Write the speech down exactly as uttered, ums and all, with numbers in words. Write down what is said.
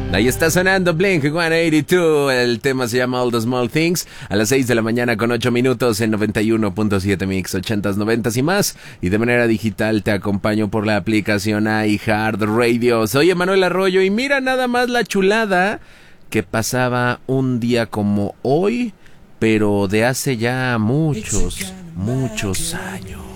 Ahí está sonando Blink ciento ochenta y dos. El tema se llama All the Small Things. A las seis de la mañana con ocho minutos en noventa y uno punto siete Mix, ochentas, noventas y más. Y de manera digital te acompaño por la aplicación iHeartRadio. Soy Emanuel Arroyo y mira nada más la chulada que pasaba un día como hoy, pero de hace ya muchos, muchos años.